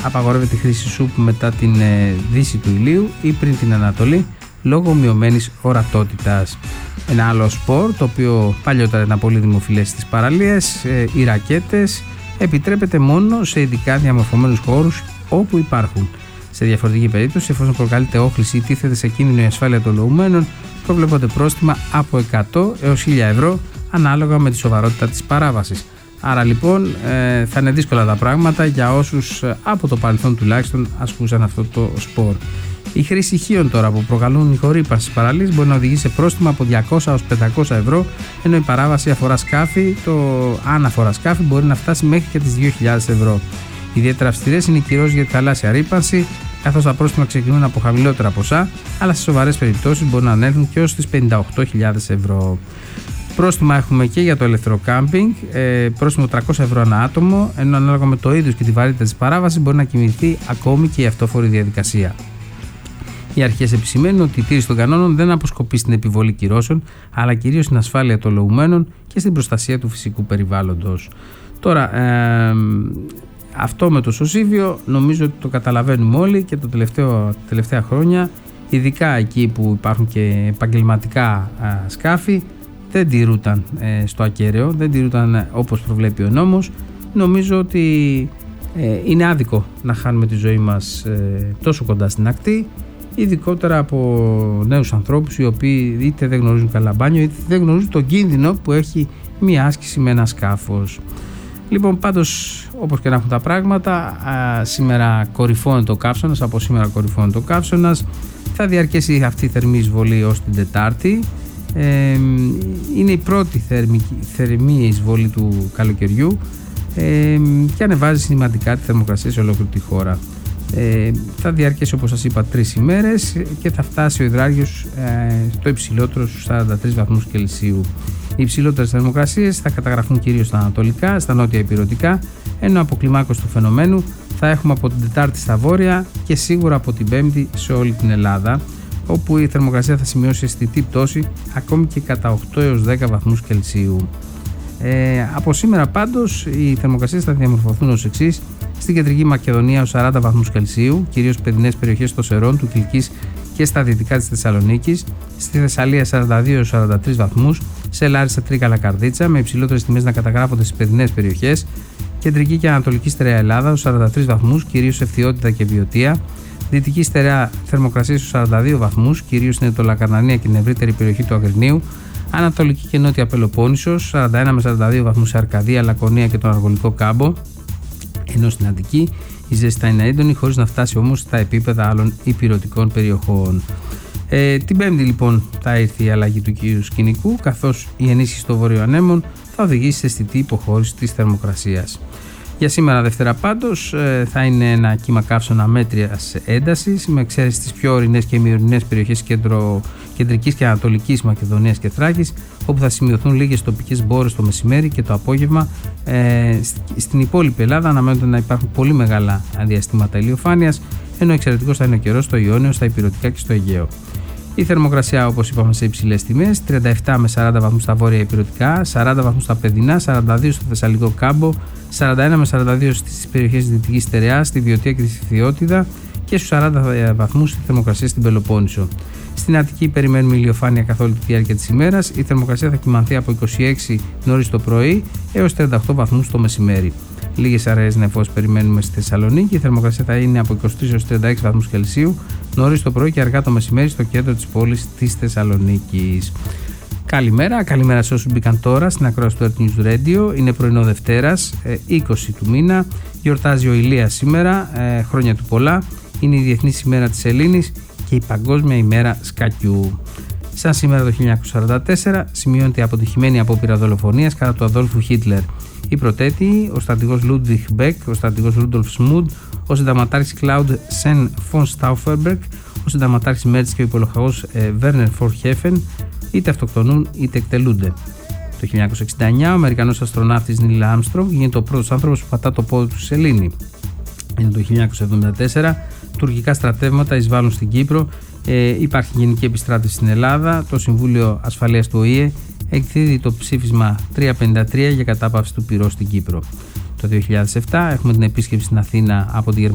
απαγορεύεται η χρήση σουπ μετά την δύση του ηλίου ή πριν την Ανατολή λόγω μειωμένης ορατότητας. Ένα άλλο σπορ, το οποίο παλιότερα ήταν πολύ δημοφιλές στις παραλίες, οι ρακέτες, επιτρέπεται μόνο σε ειδικά διαμορφωμένους χώρους όπου υπάρχουν. Σε διαφορετική περίπτωση, εφόσον προκαλείται όχληση ή τίθεται σε κίνδυνο η ασφάλεια των λοουμένων, προβλέπονται πρόστιμα από 100 έως 1.000 ευρώ ανάλογα με τη σοβαρότητα της παράβασης. Άρα λοιπόν θα είναι δύσκολα τα πράγματα για όσους από το παρελθόν τουλάχιστον ασκούσαν αυτό το σπορ. Η χρήση ηχείων τώρα που προκαλούν ηχορύπανση στις παραλίες μπορεί να οδηγήσει σε πρόστιμα από 200 έως 500 ευρώ, ενώ η παράβαση αφορά σκάφη, το αναφορά σκάφη μπορεί να φτάσει μέχρι και τις 2.000 ευρώ. Ιδιαίτερα αυστηρές είναι οι κυρώσεις για τη θαλάσσια ρύπανση, καθώς τα πρόστιμα ξεκινούν από χαμηλότερα ποσά, αλλά σε σοβαρές περιπτώσεις μπορεί να ανέλθουν και ως τις 58.000 ευρώ. Πρόστιμα έχουμε και για το ελεύθερο κάμπινγκ, πρόστιμο 300 ευρώ ανά άτομο, ενώ ανάλογα με το είδος και τη βαρύτητα της παράβασης μπορεί να κυμηθεί ακόμη και η αυτόφορη διαδικασία. Οι αρχές επισημαίνουν ότι η τήρηση των κανόνων δεν αποσκοπεί στην επιβολή κυρώσεων, αλλά κυρίως στην ασφάλεια των λοουμένων και στην προστασία του φυσικού περιβάλλοντος. Τώρα, αυτό με το σωσίβιο νομίζω ότι το καταλαβαίνουμε όλοι και τα τελευταία χρόνια, ειδικά εκεί που υπάρχουν και επαγγελματικά σκάφη, δεν τηρούνταν στο ακέραιο, δεν τηρούνταν όπως προβλέπει ο νόμος. Νομίζω ότι είναι άδικο να χάνουμε τη ζωή μας τόσο κοντά στην ακτή, ειδικότερα από νέους ανθρώπους οι οποίοι είτε δεν γνωρίζουν καλά μπάνιο είτε δεν γνωρίζουν τον κίνδυνο που έχει μία άσκηση με ένα σκάφος. Λοιπόν, πάντως, όπως και να έχουν τα πράγματα, σήμερα κορυφώνεται ο καύσωνας, από σήμερα κορυφώνεται ο καύσωνας. Θα διαρκέσει αυτή η θερμή εισβολή ως την Τετάρτη. Είναι η πρώτη θερμή εισβολή του καλοκαιριού και ανεβάζει σημαντικά τη θερμοκρασία σε ολόκληρη τη χώρα. Θα διαρκέσει, όπως σας είπα, 3 ημέρες και θα φτάσει ο υδράργιος το υψηλότερο στους 43 βαθμούς Κελσίου. Οι υψηλότερες θερμοκρασίες θα καταγραφούν κυρίως στα ανατολικά, στα νότια ηπειρωτικά, ενώ αποκλιμάκωση του φαινομένου θα έχουμε από την Τετάρτη στα βόρεια και σίγουρα από την Πέμπτη σε όλη την Ελλάδα, όπου η θερμοκρασία θα σημειώσει αισθητή πτώση ακόμη και κατά 8 έως 10 βαθμούς Κελσίου. Από σήμερα πάντως οι θερμοκρασίες θα διαμορφωθούν ως εξής: στην κεντρική Μακεδονία ως 40 βαθμούς Κελσίου, κυρίως παιδινές περιοχές των Σερών, του Κιλκής και στα δυτικά της Θεσσαλονίκης, στη Θεσσαλία 42 έως 43 βαθμούς, σε Λάρισα, Τρίκαλα, Καρδίτσα, με υψηλότερες τιμές να καταγράφονται στις παιδινές περιοχές, κεντρική και ανατολική στερεά Ελλάδα ως 43 βαθμούς, κυρίως σε Φθιώτιδα και Βιωτία, δυτική στερεά θερμοκρασίες στους 42 βαθμούς, κυρίως στην Ετωλακαρνανία και την ευρύτερη περιοχή του Αγρινίου, ανατολική και νότια Πελοπόννησος 41 με 42 βαθμούς σε Αρκαδία, Λακωνία και τον Αργολικό Κάμπο, ενώ στην Αττική η ζέστη θα είναι έντονη χωρίς να φτάσει όμως στα επίπεδα άλλων ηπειρωτικών περιοχών. Την Πέμπτη λοιπόν θα έρθει η αλλαγή του κυρίου σκηνικού, καθώς η ενίσχυση των βορειοανέμων θα οδηγήσει σε αισθητή υποχώρηση της θερμοκρασίας. Για σήμερα Δευτέρα πάντως θα είναι ένα κύμα καύσωνα μέτριας έντασης, με εξαίρεση στις πιο ορεινές και ημιορεινές περιοχές κεντρικής και ανατολικής Μακεδονίας και Θράκης, όπου θα σημειωθούν λίγες τοπικές μπόρες το μεσημέρι και το απόγευμα. Στην υπόλοιπη Ελλάδα αναμένονται να υπάρχουν πολύ μεγάλα διαστήματα ηλιοφάνειας, ενώ εξαιρετικός θα είναι ο καιρός στο Ιόνιο, στα ηπειρωτικά και στο Αιγαίο. Η θερμοκρασία, όπως είπαμε, σε υψηλές τιμές, 37 με 40 βαθμούς στα βόρεια ηπειρωτικά, 40 βαθμούς στα παιδινά, 42 στο Θεσσαλικό Κάμπο, 41 με 42 στις περιοχές της Δυτικής Στερεάς, στη Βιωτία και τη Φθιώτιδα και στους 40 βαθμούς στη θερμοκρασία στην Πελοπόννησο. Στην Αττική περιμένουμε ηλιοφάνεια καθ' όλη τη διάρκεια της ημέρας. Η θερμοκρασία θα κυμανθεί από 26 νωρίς το πρωί έως 38 βαθμούς το μεσημέρι. Λίγες αραιές νεφώσεις περιμένουμε στη Θεσσαλονίκη. Η θερμοκρασία θα είναι από 23 έως 36 βαθμούς Κελσίου νωρίς το πρωί και αργά το μεσημέρι στο κέντρο της πόλης της Θεσσαλονίκης. Καλημέρα σε όσους μπήκαν τώρα στην ακρόαση του Earth News Radio. Είναι πρωινό Δευτέρας, 20 του μήνα. Γιορτάζει ο Ηλίας σήμερα, χρόνια του πολλά. Είναι η Διεθνής ημέρα της Σελήνης και η Παγκόσμια ημέρα σκακιού. Σαν σήμερα το 1944 σημειώνεται η αποτυχημένη απόπειρα δολοφονίας κατά του Αδόλφου Χίτλερ. Οι πρωτέτοιοι, ο στρατηγός Λούντβιχ Μπεκ, ο στρατηγός Ρούντολφ Σμούντ, ο συνταγματάρχης Κλάουντ Σεν Φον Στάουφερμπεργκ, ο συνταγματάρχης Μέρτς και ο υπολογαγός Βέρνερ Φορχέφεν, είτε αυτοκτονούν είτε εκτελούνται. Το 1969 ο Αμερικανός αστροναύτης Νίλ Άρμστρονγκ γίνεται ο πρώτος άνθρωπος που πατά το πόδι του στη σελήνη. Είναι το 1974 τουρκικά στρατεύματα εισβάλλουν στην Κύπρο, υπάρχει γενική επιστράτευση στην Ελλάδα, το Συμβούλιο Ασφαλείας του ΟΗΕ εκδίδει το ψήφισμα 353 για κατάπαυση του πυρός στην Κύπρο. Το 2007 έχουμε την επίσκεψη στην Αθήνα από τη